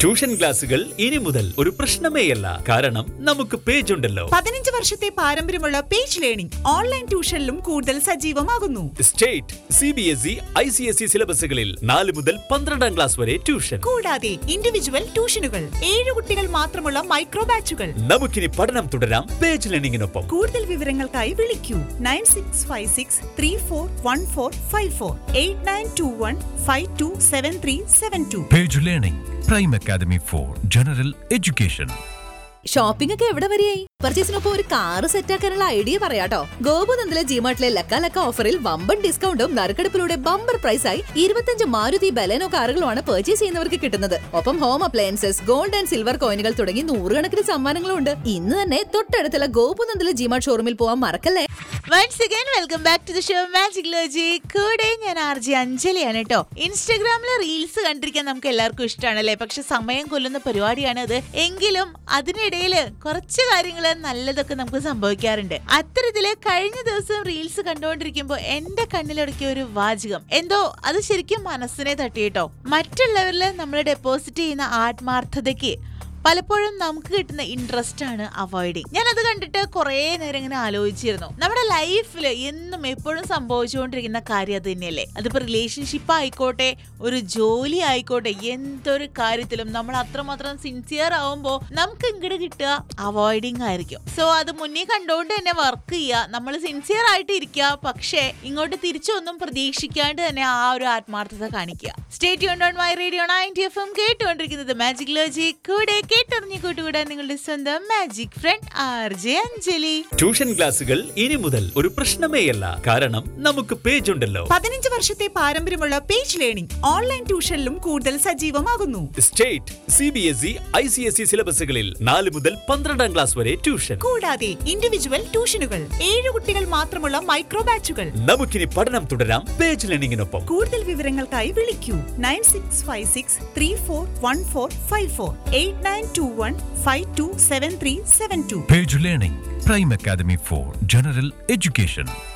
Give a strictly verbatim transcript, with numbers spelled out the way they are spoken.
Tuition ക്ലാസുകൾ ഇനി മുതൽ ഒരു പ്രശ്നമേയല്ല. കാരണം നമുക്ക് പേജ് ഉണ്ടല്ലോ. പതിനഞ്ച് വർഷത്തെ പാരമ്പര്യമുള്ള പേജ് ലേണിംഗ് ഓൺലൈൻ ട്യൂഷനിലും കൂടുതൽ സജീവമാകുന്നു. State, C B S E, I C S E സിലബസുകളിൽ നാല് മുതൽ പന്ത്രണ്ടാം ക്ലാസ് വരെ ട്യൂഷൻ. കൂടാതെ ഇൻഡിവിജ്വൽ ട്യൂഷനുകൾ, ഏഴ് കുട്ടികൾ മാത്രമുള്ള മൈക്രോ ബാച്ചുകൾ. നമുക്കിനി പഠനം തുടരാം പേജ് ലേണിംഗിനൊപ്പം. കൂടുതൽ വിവരങ്ങൾക്കായി വിളിക്കൂ nine six five six three four one four five four eight nine to one five to seven three seven to. Page learning prime academy for general education. Shopping ഒക്കെ എവിടെ വരെയായി? പർച്ചേസിനൊപ്പം ഒരു കാറ് സെറ്റാക്കാനുള്ള ഐഡിയ പറയാട്ടോ. ഗോപുനന്ദിലെ ജിമാർട്ടിലെ ലക്ക ലക്ക ഓഫറിൽ വമ്പൻ ഡിസ്കൗണ്ടും നറുക്കെടുപ്പിലൂടെ ബമ്പർ പ്രൈസായി ഇരുപത്തഞ്ച് മാരുതി ബലേനോ കാറുകളുമാണ് പർച്ചേസ് ചെയ്യുന്നവർക്ക് കിട്ടുന്നത്. ഒപ്പം home appliances, gold and silver കോയിനുകൾ തുടങ്ങി നൂറുകണക്കിന് സമ്മാനങ്ങളും ഉണ്ട്. ഇന്ന് തന്നെ തൊട്ടടുത്തുള്ള ഗോപുനന്ദിലെ ജിമാർട്ട് ഷോറൂമിൽ പോകാൻ മറക്കല്ലേ. Once again welcome back to the show magic logic. കൂടെ ഞാൻ ആർ ജെ അഞ്ജലിയാണ് കേട്ടോ. ഇൻസ്റ്റാഗ്രാമിലെ റീൽസ് കണ്ടിരിക്കാൻ നമുക്ക് എല്ലാവർക്കും ഇഷ്ടമാണല്ലേ. പക്ഷെ സമയം കൊല്ലുന്ന പരിപാടിയാണ് അത്. എങ്കിലും അതിനിടയില് കുറച്ച് കാര്യങ്ങൾ നല്ലതൊക്കെ നമുക്ക് സംഭവിക്കാറുണ്ട്. അത്തരത്തില് കഴിഞ്ഞ ദിവസം റീൽസ് കണ്ടുകൊണ്ടിരിക്കുമ്പോ എന്റെ കണ്ണിലൊടുക്കിയ ഒരു വാചകം എന്തോ അത് ശരിക്കും മനസ്സിനെ തട്ടിയിട്ടോ. മറ്റുള്ളവരില് നമ്മൾ ഡെപ്പോസിറ്റ് ചെയ്യുന്ന ആത്മാർത്ഥതയ്ക്ക് പലപ്പോഴും നമുക്ക് കിട്ടുന്ന ഇൻട്രസ്റ്റ് ആണ് അവോയ്ഡിങ്. ഞാൻ അത് കണ്ടിട്ട് കുറെ നേരം ഇങ്ങനെ ആലോചിച്ചിരുന്നു. നമ്മുടെ ലൈഫിൽ എന്നും എപ്പോഴും സംഭവിച്ചുകൊണ്ടിരിക്കുന്ന കാര്യം അത് തന്നെയല്ലേ. അതിപ്പോ റിലേഷൻഷിപ്പ് ആയിക്കോട്ടെ, ഒരു ജോലി ആയിക്കോട്ടെ, എന്തൊരു കാര്യത്തിലും നമ്മൾ അത്രമാത്രം സിൻസിയർ ആവുമ്പോ നമുക്ക് ഇങ്ങോട്ട് കിട്ടുക അവോയ്ഡിങ് ആയിരിക്കും. സോ അത് മുന്നിൽ കണ്ടുകൊണ്ട് തന്നെ വർക്ക് ചെയ്യുക, നമ്മൾ സിൻസിയർ ആയിട്ട് ഇരിക്കുക, പക്ഷേ ഇങ്ങോട്ട് തിരിച്ചൊന്നും പ്രതീക്ഷിക്കാണ്ട് തന്നെ ആ ഒരു ആത്മാർത്ഥത കാണിക്കുക. Stay tuned on my radio ninety F M, കേട്ടുകൊണ്ടിരിക്കുന്നത് മാജിക് ലോജിക്. കൂടെ കേട്ടറിഞ്ഞു കൂട്ടുകൂടാൻ നിങ്ങളുടെ സ്വന്തം magic front R J Anjali. Tuition ക്ലാസുകൾ ഇനി മുതൽ ഒരു പ്രശ്നമേയല്ല. കാരണം നമുക്ക് പേജ് ഉണ്ടല്ലോ. പതിനഞ്ച് വർഷത്തെ പാരമ്പര്യമുള്ള പേജ് ലേണിംഗ് ഓൺലൈൻ ട്യൂഷനിലും കൂടുതൽ സജീവമാകുന്നു. State, C B S E, I C S E സിലബസുകളിൽ നാല് മുതൽ പന്ത്രണ്ടാം ക്ലാസ് വരെ ട്യൂഷൻ. കൂടാതെ ഇൻഡിവിജ്വൽ ട്യൂഷനുകൾ, ഏഴ് കുട്ടികൾ മാത്രമുള്ള മൈക്രോ ബാച്ചുകൾ. നമുക്കിനി പഠനം തുടരാം പേജ് ലേണിംഗിനൊപ്പം. കൂടുതൽ വിവരങ്ങൾക്കായി വിളിക്കൂ nine six five six three four one four five four eight nine to one five to seven three seven to. Page learning prime academy for general education.